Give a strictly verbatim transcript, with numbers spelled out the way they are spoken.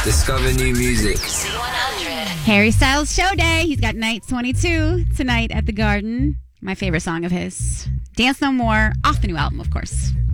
Discover new music. Z one hundred. Harry Styles Show Day. He's got Night twenty-two tonight at the Garden. My favorite song of his. Dance No More, off the new album, of course.